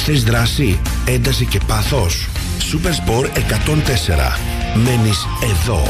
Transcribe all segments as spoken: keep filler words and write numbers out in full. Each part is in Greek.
Θες δράση, ένταση και πάθος? Supersport εκατόν τέσσερα. Μένεις εδώ.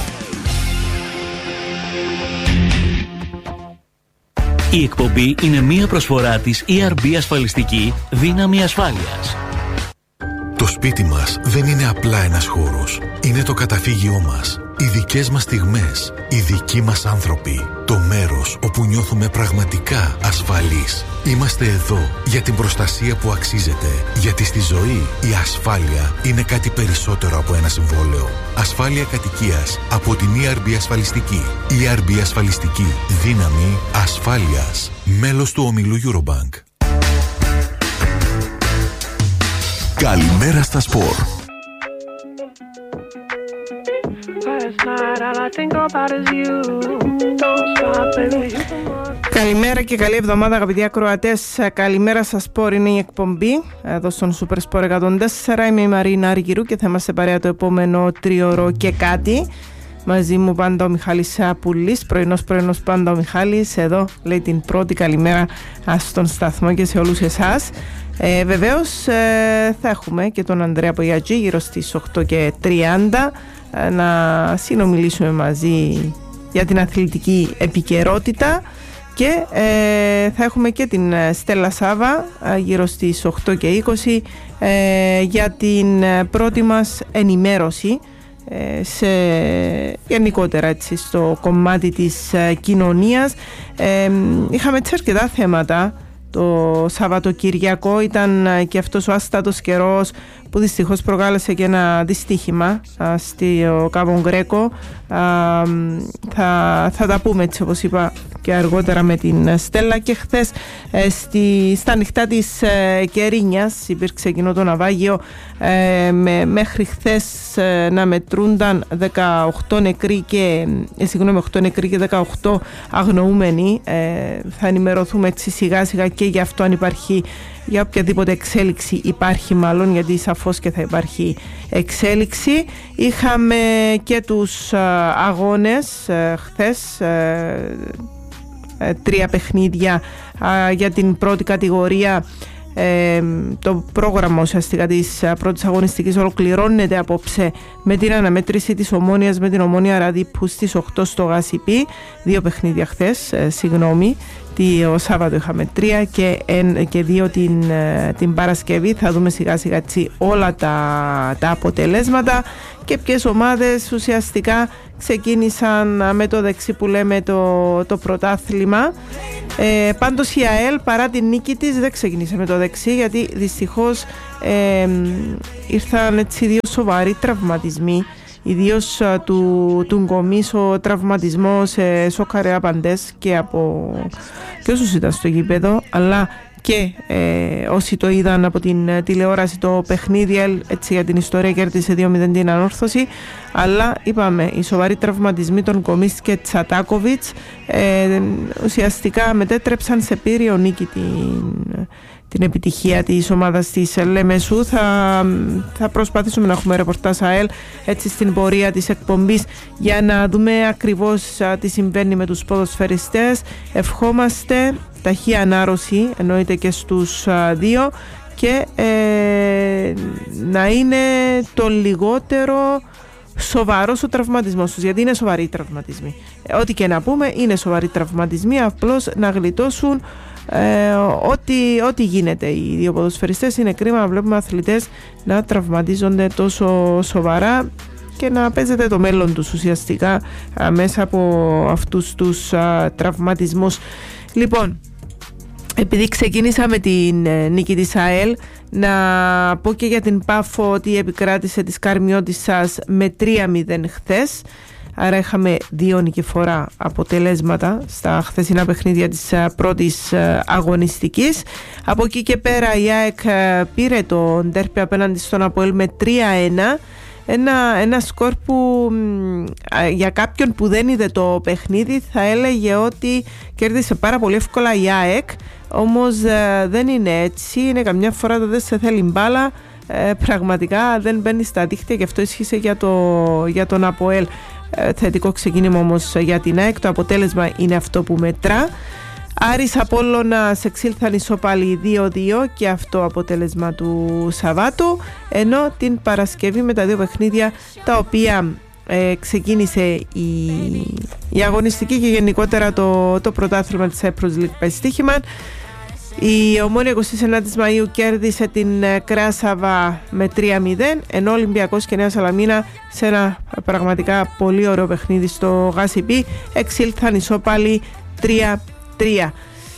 Η εκπομπή είναι μία προσφορά της ι αρ μπι Ασφαλιστική Δύναμη Ασφάλειας. Το σπίτι μας δεν είναι απλά ένας χώρος. Είναι το καταφύγιό μας. Οι δικές μας στιγμές. Οι δικοί μας άνθρωποι. Το μέρος όπου νιώθουμε πραγματικά ασφαλείς. Είμαστε εδώ για την προστασία που αξίζεται. Γιατί στη ζωή η ασφάλεια είναι κάτι περισσότερο από ένα συμβόλαιο. Ασφάλεια κατοικίας από την ι αρ μπι Ασφαλιστική. ι αρ μπι Ασφαλιστική. Δύναμη ασφάλειας. Μέλος του ομιλού Eurobank. Καλημέρα στα σπορ. Καλημέρα και καλή εβδομάδα αγαπητοί ακροατές. Καλημέρα στα σπορ είναι η εκπομπή εδώ στον Supersport εκατόν τέσσερα. Είμαι η Μαρίνα Αργυρού και θα είμαστε παρέα το επόμενο τρίωρο και κάτι. Μαζί μου πάντα ο Μιχάλης Πουλής, πρωινός πρωινός πάντα ο Μιχάλης. Εδώ λέει την πρώτη καλημέρα στον σταθμό και σε όλους εσάς. Ε, βεβαίως ε, θα έχουμε και τον Ανδρέα Πογιατζή γύρω στις οκτώ και τριάντα ε, να συνομιλήσουμε μαζί για την αθλητική επικαιρότητα και ε, θα έχουμε και την Στέλλα Σάβα ε, γύρω στις οκτώ και είκοσι ε, για την πρώτη μας ενημέρωση ε, σε, γενικότερα έτσι, στο κομμάτι της ε, κοινωνίας. Ε, είχαμε έτσι αρκετά θέματα. Το Σαββατοκυριακό ήταν και αυτός ο άστατος καιρός που δυστυχώς προκάλεσε και ένα δυστύχημα στο Κάβο Γκρέκο. Θα, θα τα πούμε έτσι όπως είπα και αργότερα με την Στέλλα. Και χθες στη, στα νυχτά της ε, Κερίνιας υπήρξε εκείνο το ναυάγιο ε, με, μέχρι χθες ε, να μετρούνταν δεκαοκτώ νεκροί και, ε, συγγνώμη, οκτώ νεκροί και δεκαοκτώ αγνοούμενοι. Ε, θα ενημερωθούμε έτσι σιγά σιγά και για αυτό αν υπάρχει, για οποιαδήποτε εξέλιξη υπάρχει μάλλον, γιατί σαφώς και θα υπάρχει εξέλιξη. Είχαμε και τους α, αγώνες α, χθες, α, α, τρία παιχνίδια α, για την πρώτη κατηγορία. Ε, το πρόγραμμα ουσιαστικά της πρώτης αγωνιστικής ολοκληρώνεται απόψε με την αναμέτρηση της Ομόνοιας με την Ομόνια Ραδίππου στις οκτώ στο Γασιπί. Δύο παιχνίδια χθες, ε, συγγνώμη. Το Σάββατο είχαμε τρία και, εν, και δύο την, την Παρασκευή. Θα δούμε σιγά σιγά έτσι όλα τα, τα αποτελέσματα και ποιες ομάδες ουσιαστικά ξεκίνησαν με το δεξί που λέμε το, το πρωτάθλημα. Ε, πάντως η ΑΕΛ παρά την νίκη της δεν ξεκίνησε με το δεξί, γιατί δυστυχώς ε, ήρθαν έτσι δύο σοβαροί τραυματισμοί, ιδίως του, του Γκομής. Ο τραυματισμός ε, σόκαρε άπαντες και από και όσους ήταν στο γήπεδο, αλλά και ε, όσοι το είδαν από την ε, τηλεόραση το παιχνίδι. Έτσι για την ιστορία κέρδισε δύο μηδέν την Ανόρθωση, αλλά είπαμε οι σοβαροί τραυματισμοί των Κομίς και Τσατάκοβιτς ε, ουσιαστικά μετέτρεψαν σε πύριο νίκη την, την επιτυχία της ομάδας της Λεμεσού. Θα, θα προσπαθήσουμε να έχουμε ρεπορτάζ ΑΕΛ έτσι στην πορεία της εκπομπής για να δούμε ακριβώς α, τι συμβαίνει με τους ποδοσφαιριστές. Ευχόμαστε ταχύ ανάρρωση εννοείται και στους α, δύο και ε, να είναι το λιγότερο σοβαρός ο τραυματισμός τους, γιατί είναι σοβαροί τραυματισμοί. Ε, ό,τι και να πούμε είναι σοβαροί τραυματισμοί, απλώς να γλιτώσουν Ε, ό,τι, ό,τι γίνεται. Οι δύο ποδοσφαιριστές, είναι κρίμα να βλέπουμε αθλητές να τραυματίζονται τόσο σοβαρά και να παίζεται το μέλλον τους ουσιαστικά α, μέσα από αυτούς τους α, τραυματισμούς. Λοιπόν, επειδή ξεκίνησα με την ε, νίκη της ΑΕΛ, να πω και για την Πάφο ότι επικράτησε της Καρμιώτισσας με τρία μηδέν χθες. Άρα είχαμε δύο νικηφορά αποτελέσματα στα χθεσινά παιχνίδια της πρώτης αγωνιστικής. Από εκεί και πέρα η ΑΕΚ πήρε το ντέρπι απέναντι στον ΑΠΟΕΛ με τρία ένα. Ένα, ένα σκορ που για κάποιον που δεν είδε το παιχνίδι θα έλεγε ότι κέρδισε πάρα πολύ εύκολα η ΑΕΚ. Όμως δεν είναι έτσι, είναι καμιά φορά το δεν σε θέλει μπάλα. Ε, πραγματικά δεν μπαίνει στα δίχτυα και αυτό ισχύσε για, το, για τον ΑΠΟΕΛ. Ε, θετικό ξεκίνημα όμως για την ΑΕΚ, το αποτέλεσμα είναι αυτό που μετρά. Άρης Απόλλωνας εξήλθαν ισόπαλοι δύο δύο και αυτό αποτέλεσμα του Σαββάτου, ενώ την Παρασκευή με τα δύο παιχνίδια τα οποία ε, ξεκίνησε η, η αγωνιστική και γενικότερα το, το πρωτάθλημα της Cyprus League πάει στοίχημα. Η Ομόνοια εικοστή ενάτη Μαΐου κέρδισε την Κράσαβα με τρία μηδέν, ενώ ο Ολυμπιακός και Νέα Σαλαμίνα σε ένα πραγματικά πολύ ωραίο παιχνίδι στο Γάσιπι εξήλθαν ισόπαλοι τρία τρία.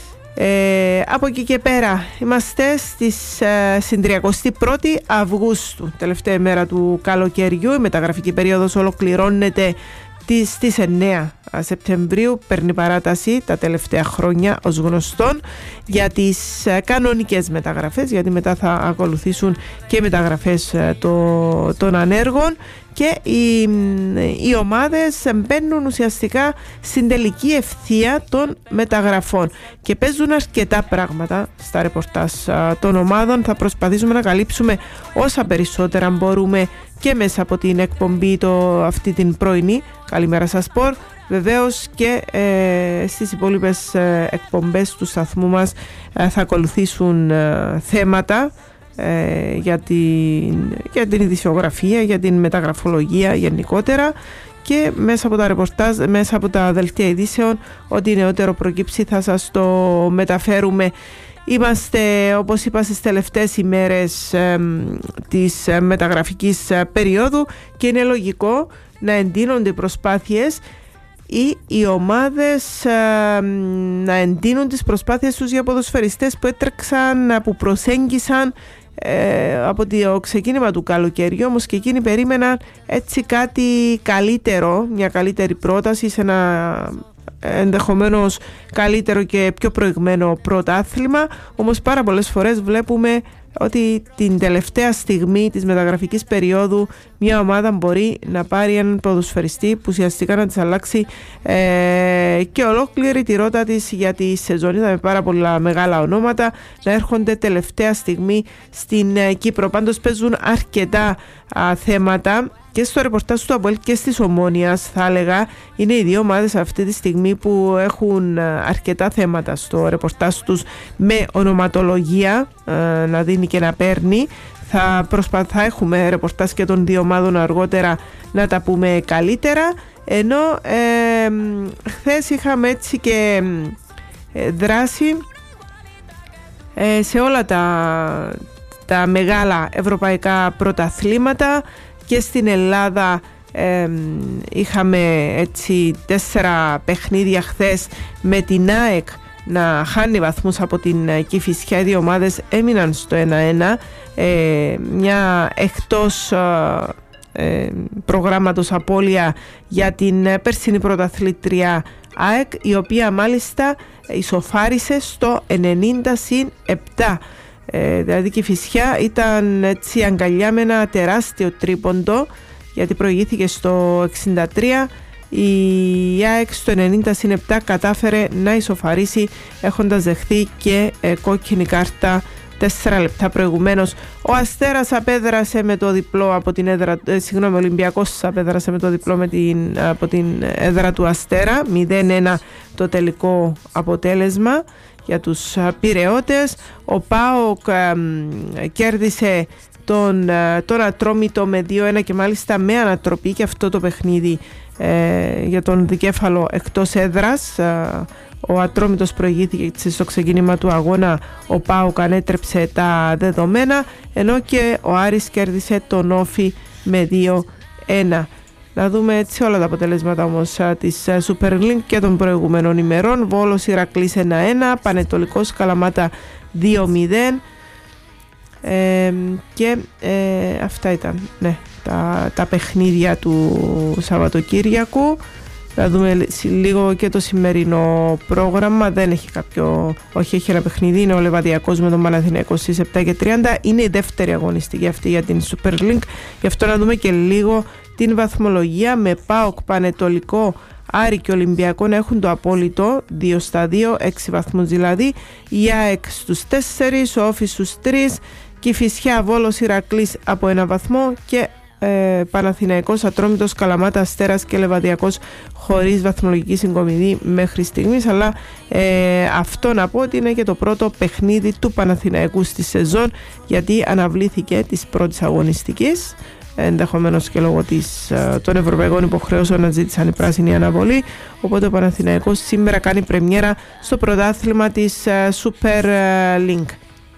Ε, από εκεί και πέρα είμαστε στις, ε, στην τριαντάτη πρώτη Αυγούστου, τελευταία μέρα του καλοκαιριού. Η μεταγραφική περίοδος ολοκληρώνεται στις εννέα Σεπτεμβρίου, παίρνει παράταση τα τελευταία χρόνια ως γνωστόν για τις κανονικές μεταγραφές, γιατί μετά θα ακολουθήσουν και οι μεταγραφές το, των ανέργων και οι, οι ομάδες μπαίνουν ουσιαστικά στην τελική ευθεία των μεταγραφών και παίζουν αρκετά πράγματα στα ρεπορτάζ των ομάδων. Θα προσπαθήσουμε να καλύψουμε όσα περισσότερα μπορούμε και μέσα από την εκπομπή το, αυτή την πρωινή Καλημέρα σας Σπορ, βεβαίως και ε, στις υπόλοιπες ε, εκπομπές του σταθμού μας ε, θα ακολουθήσουν ε, θέματα ε, για, την, για την ειδησιογραφία, για την μεταγραφολογία γενικότερα, και μέσα από τα ρεπορτάζ, μέσα από τα δελτία ειδήσεων, ό,τι νεότερο προκύψει θα σας το μεταφέρουμε. Είμαστε, όπως είπα, στις τελευταίες ημέρες ε, της ε, μεταγραφικής ε, περίοδου και είναι λογικό να εντείνονται οι προσπάθειες ή οι ομάδες ε, να εντείνουν τις προσπάθειες τους για ποδοσφαιριστές που έτρεξαν, που προσέγγισαν ε, από το ξεκίνημα του καλοκαιριού, όμως και εκείνοι περίμεναν έτσι κάτι καλύτερο, μια καλύτερη πρόταση σε ένα ενδεχομένως καλύτερο και πιο προηγμένο πρωτάθλημα. Όμως πάρα πολλές φορές βλέπουμε ότι την τελευταία στιγμή της μεταγραφικής περίοδου μια ομάδα μπορεί να πάρει έναν ποδοσφαιριστή που ουσιαστικά να της αλλάξει ε, και ολόκληρη τη ρότα της για τη σεζόν. Είδαμε πάρα πολλά μεγάλα ονόματα να έρχονται τελευταία στιγμή στην ε, Κύπρο. Πάντως παίζουν αρκετά α, θέματα και στο ρεπορτάζ του ΑΠΟΕΛ και της Ομόνοιας, θα έλεγα. Είναι οι δύο ομάδες αυτή τη στιγμή που έχουν αρκετά θέματα στο ρεπορτάζ τους με ονοματολογία ε, να δίνει και να παίρνει. Θα, προσπα... θα έχουμε ρεπορτάζ και των δύο ομάδων αργότερα να τα πούμε καλύτερα, ενώ ε, χθες είχαμε έτσι και ε, δράση ε, σε όλα τα, τα μεγάλα ευρωπαϊκά πρωταθλήματα. Και στην Ελλάδα ε, είχαμε έτσι τέσσερα παιχνίδια χθες με την ΑΕΚ να χάνει βαθμούς από την Κηφισιά. Οι δύο ομάδες έμειναν στο ένα ένα, ε, μια εκτός ε, προγράμματος απώλεια για την περσινή πρωταθλήτρια ΑΕΚ, η οποία μάλιστα ισοφάρισε στο ενενήντα συν επτά. Ε, δηλαδή και η Κηφισιά ήταν έτσι αγκαλιά με ένα τεράστιο τρίποντο, γιατί προηγήθηκε στο εξήντα τρία. Η ΑΕΚ στο ενενήντα συν επτά κατάφερε να ισοφαρίσει, έχοντας δεχθεί και ε, κόκκινη κάρτα τέσσερα λεπτά προηγουμένως. Ο Αστέρας απέδρασε με το διπλό από την έδρα, ε, συγγνώμη, ο Ολυμπιακός απέδρασε με το διπλό με την, από την έδρα του Αστέρα. μηδέν ένα το τελικό αποτέλεσμα για τους πειραιώτες. Ο ΠΑΟΚ ε, ε, κέρδισε τον, ε, τον Ατρόμητο με δύο ένα και μάλιστα με ανατροπή, και αυτό το παιχνίδι ε, για τον δικέφαλο εκτός έδρας. Ε, ο Ατρόμητος προηγήθηκε στο ξεκίνημα του αγώνα, ο ΠΑΟΚ ανέτρεψε τα δεδομένα, ενώ και ο Άρης κέρδισε τον Όφη με δύο ένα. Να δούμε έτσι όλα τα αποτελέσματα όμως της Super League και των προηγούμενων ημερών. Βόλος Ηρακλής ένα ένα, Πανετολικός Καλαμάτα δύο μηδέν, ε, και ε, αυτά ήταν, ναι, τα, τα παιχνίδια του Σαββατοκύριακου. Θα δούμε λίγο και το σημερινό πρόγραμμα. Δεν έχει κάποιο, όχι, έχει ένα παιχνίδι, είναι ο Λεβαδιακός με τον Παναθηναϊκό στις επτά και τριάντα. Είναι η δεύτερη αγωνιστική αυτή για την Super League. Γι' αυτό να δούμε και λίγο την βαθμολογία, με ΠΑΟΚ, Πανετολικό, Άρη και Ολυμπιακό να έχουν το απόλυτο δύο στα δύο, έξι βαθμούς δηλαδή. Η ΑΕΚ στους τέσσερα, ο Όφης στους τρία, Κηφισιά, Βόλος, Ηρακλής από ένα βαθμό και ε, Παναθηναϊκός, Ατρόμητος, Καλαμάτα, Αστέρας και Λεβαδιακός χωρίς βαθμολογική συγκομιδή μέχρι στιγμής, αλλά ε, αυτό να πω ότι είναι και το πρώτο παιχνίδι του Παναθηναϊκού στη σεζόν, γιατί αναβλήθηκε της πρώτης αγωνιστικής, ενδεχομένως και λόγω της, των ευρωπαϊκών υποχρεώσεων να ζήτησαν η πράσινη αναβολή. Οπότε ο Παναθηναϊκός σήμερα κάνει πρεμιέρα στο πρωτάθλημα της Super League.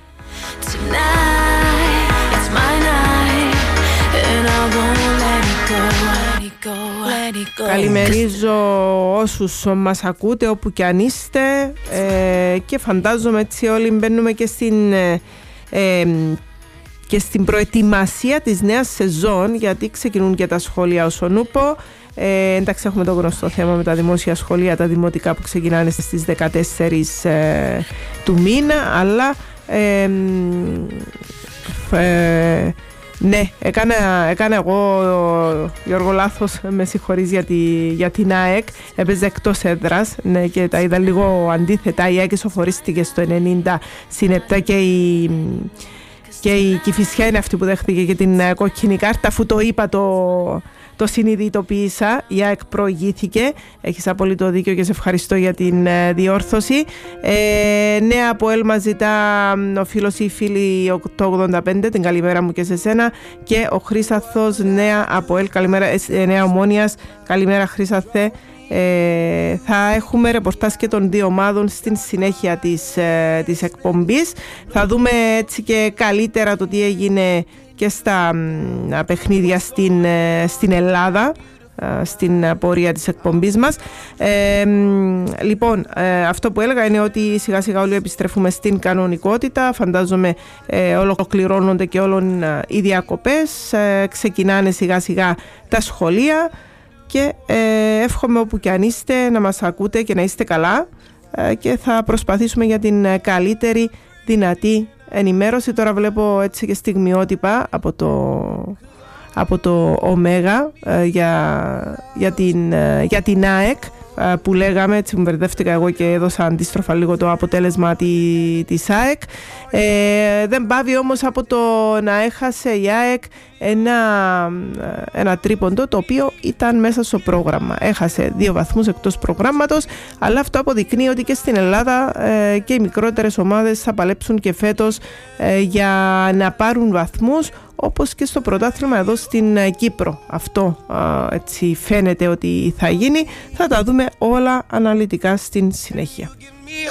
Καλημερίζω όσους μας ακούτε όπου και αν είστε, ε, και φαντάζομαι έτσι όλοι μπαίνουμε και στην ε, ε, και στην προετοιμασία της νέας σεζόν, γιατί ξεκινούν και τα σχολεία όσον ούπο. Ε, εντάξει, έχουμε το γνωστό θέμα με τα δημόσια σχολεία, τα δημοτικά που ξεκινάνε στις δεκατέσσερις ε, του μήνα, αλλά ε, ε, ναι, έκανα, έκανα εγώ, Γιώργο, λάθος, με συγχωρείς για, τη, για την ΑΕΚ, έπαιζε εκτός έδρας, ναι, και τα είδα λίγο αντίθετα. Η ΑΕΚ ισοφορίστηκε στο ενενήντα συν επτά και η Και η Κηφισιά είναι αυτή που δέχτηκε και την κόκκινη κάρτα. Αφού το είπα, το, το συνειδητοποίησα. Η ΑΕΚ προηγήθηκε. Έχεις απόλυτο δίκιο και σε ευχαριστώ για την διόρθωση. Ε, νέα από ΕΛ μας ζητά ο φίλος ή η φίλη το ογδόντα πέντε. Την καλημέρα μου και σε σένα. Και ο Χρύσαθος, νέα από ΕΛ, καλημέρα, ε, νέα Ομόνιας. Καλημέρα Χρύσαθε. Ε, θα έχουμε ρεπορτάζ και των δύο ομάδων στην συνέχεια της, ε, της εκπομπής. Θα δούμε έτσι και καλύτερα το τι έγινε και στα ε, παιχνίδια στην, ε, στην Ελλάδα, ε, στην πορεία της εκπομπής μας. Ε, λοιπόν, ε, αυτό που έλεγα είναι ότι σιγά σιγά όλοι επιστρέφουμε στην κανονικότητα. Φαντάζομαι ε, ολοκληρώνονται και όλων ε, οι διακοπές, ε, ξεκινάνε σιγά σιγά τα σχολεία. Και ε, εύχομαι όπου και αν είστε να μας ακούτε και να είστε καλά, ε, και θα προσπαθήσουμε για την καλύτερη δυνατή ενημέρωση. Τώρα βλέπω έτσι και στιγμιότυπα από το, από το Ωμέγα ε, για, για, την, ε, για την ΑΕΚ, ε, που λέγαμε, έτσι μου μπερδεύτηκα εγώ και έδωσα αντίστροφα λίγο το αποτέλεσμα τη, της ΑΕΚ. Ε, δεν πάβει όμως από το να έχασε η ΑΕΚ ένα, ένα τρίποντο το οποίο ήταν μέσα στο πρόγραμμα. Έχασε δύο βαθμούς εκτός προγράμματος, αλλά αυτό αποδεικνύει ότι και στην Ελλάδα ε, και οι μικρότερες ομάδες θα παλέψουν και φέτος ε, για να πάρουν βαθμούς, όπως και στο πρωτάθλημα εδώ στην Κύπρο. Αυτό ε, έτσι φαίνεται ότι θα γίνει. Θα τα δούμε όλα αναλυτικά στην συνέχεια.